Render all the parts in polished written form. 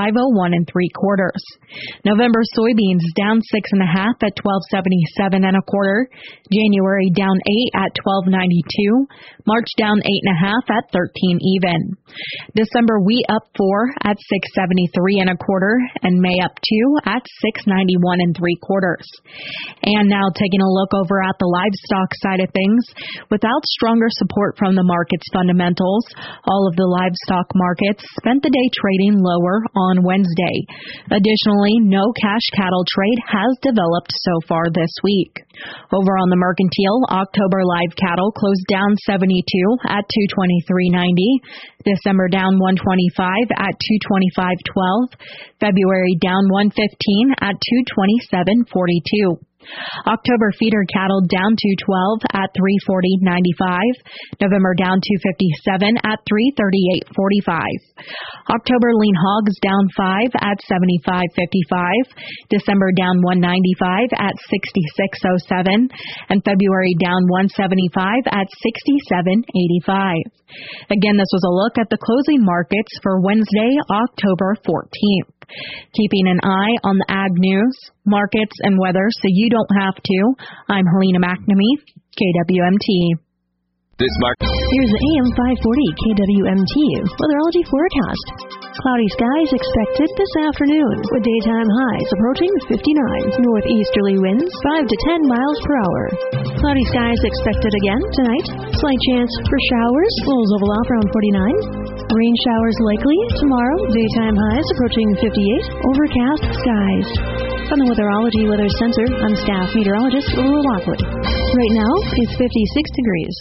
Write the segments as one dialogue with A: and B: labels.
A: 501 3/4. November soybeans down 6.5 at 12.77 1/4. January down 8 at 12.92. March down 8.5 at 13 even. December wheat up 4 at 6.73 1/4, and May up 2 at 6.91 3/4. And now taking a look over at the livestock side of things. Without stronger support from the market's fundamentals, all of the livestock markets spent the day trading lower on Wednesday. Additionally, no cash cattle trade has developed so far this week. Over on the mercantile, October live cattle closed down 72 at 223.90. December down 125 at 225.12. February down 115 at 227.42. October feeder cattle down 212 at 340.95. November down 257 at 338.45. October lean hogs down 5 at 75.55. December down 195 at 66.07. And February down 175 at 67.85. Again, this was a look at the closing markets for Wednesday, October 14th. Keeping an eye on the ag news, markets, and weather so you don't have to. I'm Helena McNamee, KWMT.
B: Here's the AM 540 KWMT weatherology forecast. Cloudy skies expected this afternoon with daytime highs approaching 59. Northeasterly winds 5 to 10 miles per hour. Cloudy skies expected again tonight. Slight chance for showers. Lows level off around 49. Rain showers likely tomorrow. Daytime highs approaching 58. Overcast skies. From the Weatherology Weather Center, I'm staff meteorologist Laura Lockwood. Right now, it's 56 degrees.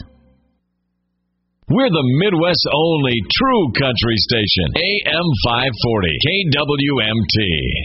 C: We're the Midwest's only true country station. AM 540, KWMT.